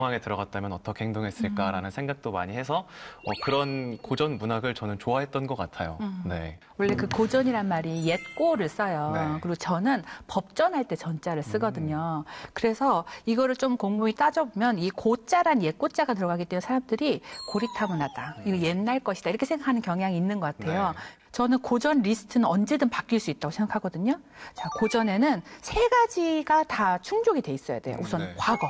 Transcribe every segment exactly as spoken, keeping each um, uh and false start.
상황에 들어갔다면 어떻게 행동했을까라는 음. 생각도 많이 해서 어, 그런 고전 문학을 저는 좋아했던 것 같아요. 음. 네. 원래 그 고전이란 말이 옛고를 써요. 네. 그리고 저는 법전할 때 전자를 쓰거든요. 음. 그래서 이거를 좀 곰곰이 따져보면 이 고자란 옛고자가 들어가기 때문에 사람들이 고리타분하다. 음. 이거 옛날 것이다. 이렇게 생각하는 경향이 있는 것 같아요. 네. 저는 고전 리스트는 언제든 바뀔 수 있다고 생각하거든요. 자, 고전에는 세 가지가 다 충족이 돼 있어야 돼요. 우선 네. 과거.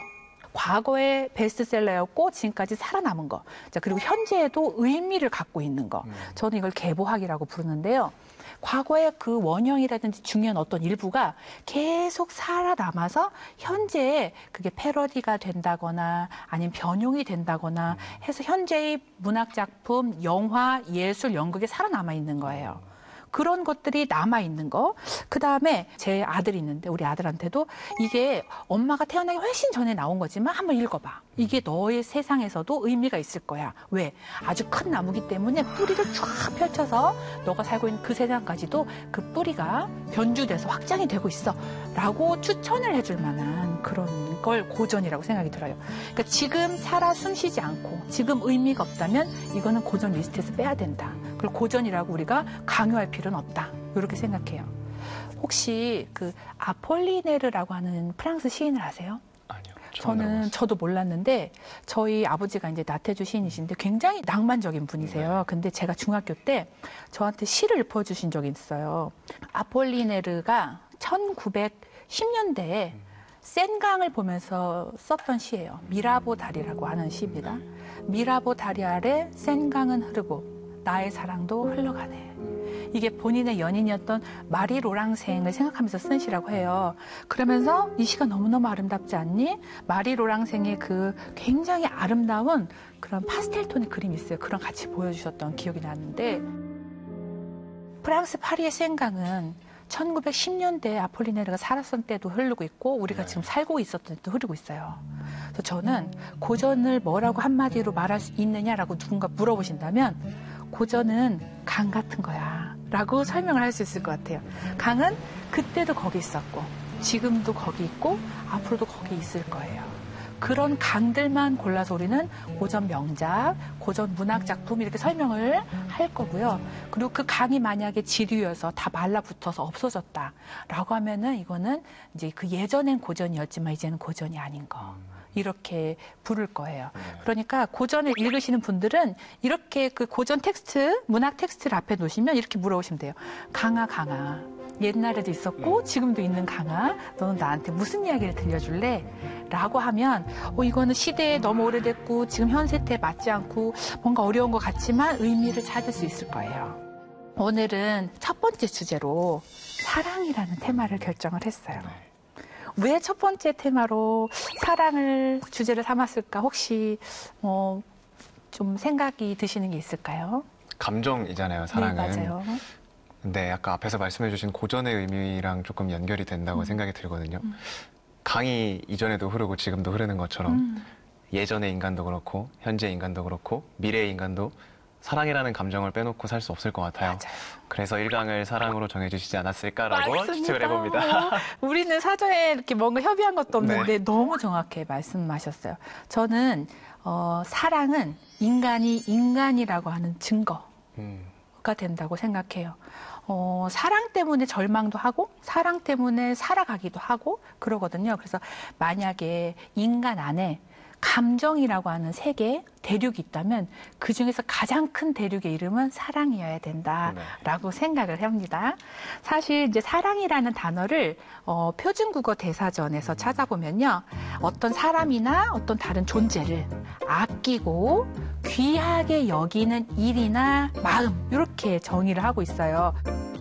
과거의 베스트셀러였고 지금까지 살아남은 거. 자, 그리고 현재에도 의미를 갖고 있는 거. 저는 이걸 계보학이라고 부르는데요. 과거의 그 원형이라든지 중요한 어떤 일부가 계속 살아남아서 현재에 그게 패러디가 된다거나 아니면 변용이 된다거나 해서 현재의 문학작품, 영화, 예술, 연극에 살아남아 있는 거예요. 그런 것들이 남아있는 거. 그 다음에 제 아들이 있는데 우리 아들한테도 이게 엄마가 태어나기 훨씬 전에 나온 거지만 한번 읽어봐. 이게 너의 세상에서도 의미가 있을 거야. 왜? 아주 큰 나무기 때문에 뿌리를 쫙 펼쳐서 너가 살고 있는 그 세상까지도 그 뿌리가 변주돼서 확장이 되고 있어. 라고 추천을 해줄 만한 그런 걸 고전이라고 생각이 들어요. 그러니까 지금 살아 숨쉬지 않고 지금 의미가 없다면 이거는 고전 리스트에서 빼야 된다. 그걸 고전이라고 우리가 강요할 필요는 없다. 이렇게 생각해요. 혹시 그 아폴리네르라고 하는 프랑스 시인을 아세요? 아니요. 저는 들어봤어요. 저도 몰랐는데 저희 아버지가 이제 나태주 시인이신데 굉장히 낭만적인 분이세요. 네. 근데 제가 중학교 때 저한테 시를 읊어주신 적이 있어요. 아폴리네르가 천구백십 년대에 음. 센강을 보면서 썼던 시예요. 미라보 다리라고 하는 시입니다. 미라보 다리 아래 센강은 흐르고 나의 사랑도 흘러가네. 이게 본인의 연인이었던 마리 로랑생을 생각하면서 쓴 시라고 해요. 그러면서 이 시가 너무너무 아름답지 않니? 마리 로랑생의 그 굉장히 아름다운 그런 파스텔 톤의 그림이 있어요. 그런 같이 보여주셨던 기억이 나는데 프랑스 파리의 센강은 천구백십 년대에 아폴리네르가 살았던 때도 흐르고 있고 우리가 지금 살고 있었던 때도 흐르고 있어요. 그래서 저는 고전을 뭐라고 한마디로 말할 수 있느냐라고 누군가 물어보신다면 고전은 강 같은 거야 라고 설명을 할 수 있을 것 같아요. 강은 그때도 거기 있었고 지금도 거기 있고 앞으로도 거기 있을 거예요. 그런 강들만 골라서 우리는 고전 명작, 고전 문학 작품 이렇게 설명을 할 거고요. 그리고 그 강이 만약에 지류여서 다 말라붙어서 없어졌다라고 하면은 이거는 이제 그 예전엔 고전이었지만 이제는 고전이 아닌 거. 이렇게 부를 거예요. 그러니까 고전을 읽으시는 분들은 이렇게 그 고전 텍스트, 문학 텍스트를 앞에 놓으시면 이렇게 물어보시면 돼요. 강아, 강아. 옛날에도 있었고 지금도 있는 강아. 너는 나한테 무슨 이야기를 들려줄래? 라고 하면 어, 이거는 시대에 너무 오래됐고 지금 현 세대에 맞지 않고 뭔가 어려운 것 같지만 의미를 찾을 수 있을 거예요. 오늘은 첫 번째 주제로 사랑이라는 테마를 결정을 했어요. 왜 첫 번째 테마로 사랑을 주제를 삼았을까? 혹시 뭐 좀 생각이 드시는 게 있을까요? 감정이잖아요, 사랑은. 네, 맞아요. 근데 아까 앞에서 말씀해주신 고전의 의미랑 조금 연결이 된다고 음. 생각이 들거든요. 음. 강이 이전에도 흐르고 지금도 흐르는 것처럼 음. 예전의 인간도 그렇고 현재 인간도 그렇고 미래의 인간도 사랑이라는 감정을 빼놓고 살 수 없을 것 같아요. 맞아요. 그래서 일강을 사랑으로 정해주시지 않았을까라고 맞습니다. 추측을 해봅니다. 우리는 사전에 이렇게 뭔가 협의한 것도 없는데 네. 너무 정확하게 말씀하셨어요. 저는 어, 사랑은 인간이 인간이라고 하는 증거가 음. 된다고 생각해요. 어, 사랑 때문에 절망도 하고 사랑 때문에 살아가기도 하고 그러거든요. 그래서 만약에 인간 안에 감정이라고 하는 세계, 대륙이 있다면 그중에서 가장 큰 대륙의 이름은 사랑이어야 된다라고 네. 생각을 합니다. 사실 이제 사랑이라는 단어를 어, 표준국어 대사전에서 음. 찾아보면요. 어떤 사람이나 어떤 다른 존재를 아끼고 귀하게 여기는 일이나 마음 이렇게 정의를 하고 있어요.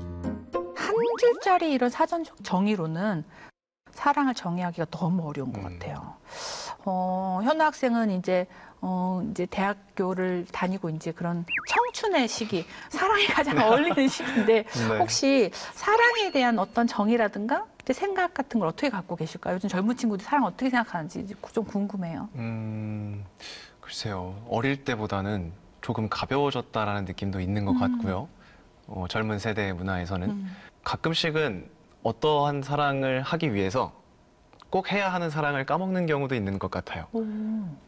한 줄짜리 이런 사전적 정의로는 사랑을 정의하기가 너무 어려운 것 같아요. 어, 현우 학생은 이제, 어, 이제 대학교를 다니고 이제 그런 청춘의 시기, 사랑이 가장 어울리는 시기인데, 네. 혹시 사랑에 대한 어떤 정의라든가 생각 같은 걸 어떻게 갖고 계실까요? 요즘 젊은 친구들 사랑 어떻게 생각하는지 좀 궁금해요. 음, 글쎄요. 어릴 때보다는 조금 가벼워졌다라는 느낌도 있는 것 음. 같고요. 어, 젊은 세대의 문화에서는. 음. 가끔씩은 어떠한 사랑을 하기 위해서 꼭 해야 하는 사랑을 까먹는 경우도 있는 것 같아요. 오.